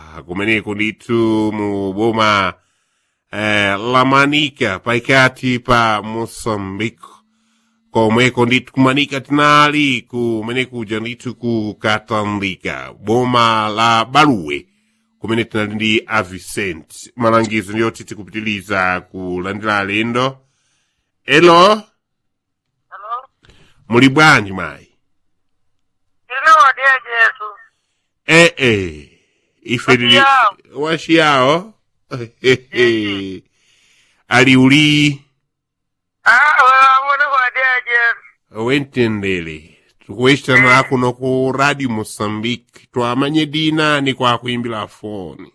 kumeneko ndithu mu boma la Manica paikati pa Moçambique komweko ndithu kumanika tinali kumenekuja ndithu ku Katandika boma la Baluwe kumene tinali ndi a Vicente malangizo ndiyo titi kupitiliza kulandira alendo. Hello muli bwanji mayi? Ife lili washiyao ali uli wentendele tukuwechitana kuno ku Radio Moçambique twamanye dina ni kwa kuimbira foni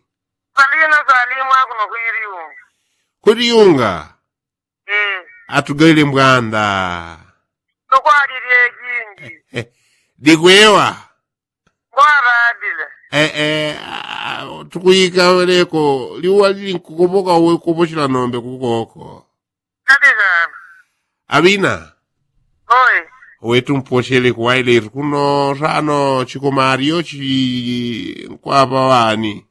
kutiyunga atugawile mbwanda dikwewa tukuyika leko liwa lili nkukopoka uwe kupochila nombe kukoko abina wetu mpochele kuwaile kuno rano chikomario nkwapa wani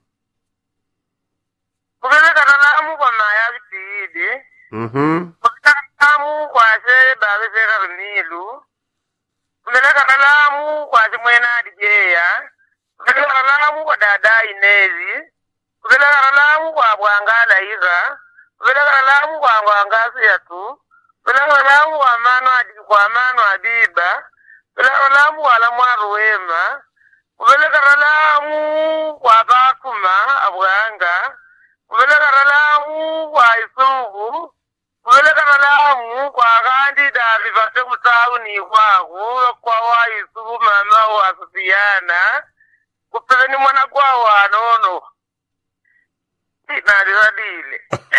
kupeleka talamu kwa maya vitidi kupeleka talamu kwa se babe seka rumilu kupeleka talamu kwa se mwena adijeya kupeleka talamu kwa dada Inezi kupeleka talamu kwa Bwangala Iza kupeleka talamu kwa Bwangasi yatu kupeleka talamu kwa mano Abiba kupeleka talamu kwa Lamwaru Wema kupeleka talamu kwa Bakuma Abwanga kupeleka talamu kwa Isugu kupeleka talamu kwa Gandhi Davi vate kutahu ni kwa wa Isugu mama wa Sufiana kupeleka ni mwana kwa wanono naliradile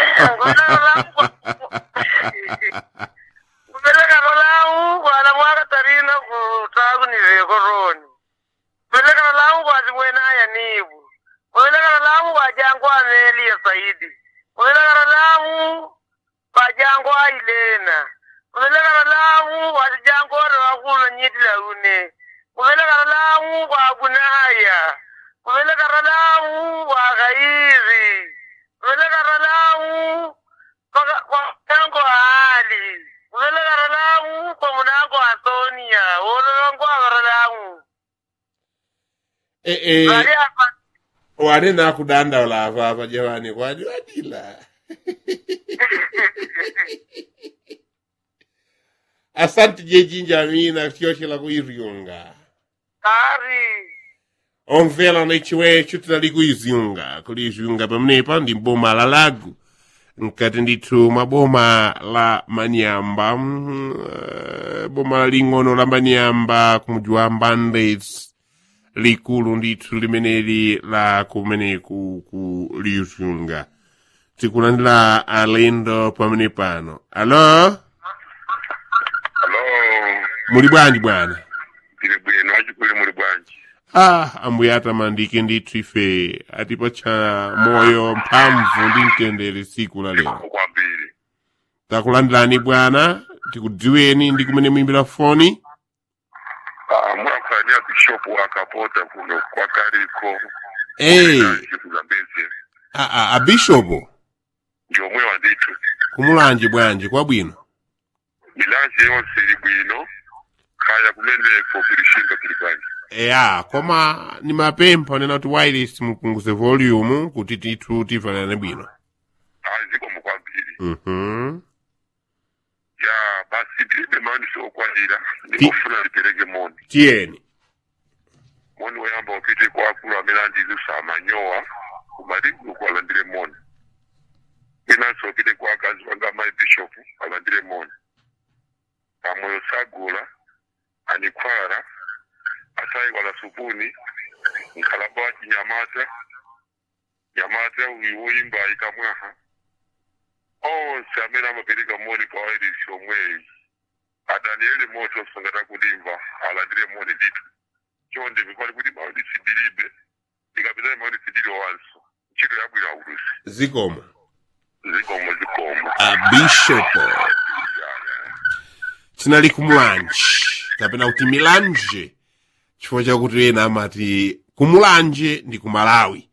kupeleka talamu kwa Lamwaka Tarina kutahu ni Rekoroni kupeleka talamu kwa Zimwena ya Nibu kupeleka talamu kwa Jangwa Ameli ya Saidi kupeleka talamu kwa Jangwa Ilena kupeleka talamu kwa Jangwa Wakuna Nyiti Laune kupeleka talamu kwa Bunaya kupeleka talamu kwa Gaizi kupeleka talamu kwa Jangwa Ali kupeleka talamu kwa Munango Antonia wolongo talamu wale na kudanda wala hapa jamani kwa adila. Asante jejinja amina kioshe la kuiriunga Kari onvela na ichiwe chutila li kuiziunga kuliziunga pamnepa ndi mboma la Lagu nkati nditu maboma la Manyamba boma la Lingono la Manyamba kumujua Mbandezi likulu ndithu limeneli la kumeneku kuliziunga tikulandila alendo pamene pano. Alo muli bwanji bwana? Tili bwino achikuli muli bwanji? Ambuya atamandike ndithu ife atipacha moyo mphamvu ndi mtendere siku la lero kwambiri. takulandilani bwana tikudziweni ndi kumene muimbira foni. Mwakufanyia Bishop wakapota kuno kwa Kariko Zambezi. A Bishop Ndio mwe wanditu kumulanje bwanji kwa bwino milanje yonse ili bwino kaya kumeneko kilishinga kilibwanji. Koma ni mapempha nena kuti wireless mupunguze volume kuti tithu tifanane bwino. Ziko mkwambiri. Ya basi ndibe mani sio kwanira ndikufuna lipeleke moni tieni moni wayamba wapite kwa kula melandizu samanyoa kumaligu kwa landire moni inanso wapite kwa kazi wanga my Bishop alandire moni amoyo sagula anikwara asai wala supuni nkalabaji nyamata uiwoyimba ikamwaha samena mapeleka moni kwa waili shomwei Danieli moto songata kulimba alandire moni ditu chonde vikwali kulimba wadi sidilibe ikapita moni sidili wanso chito yabu ila urusi zikomo Bishop tinali kumulanje kapena kuti milanje chifukwa chakuti ena amati kumulanje ndi kumalawi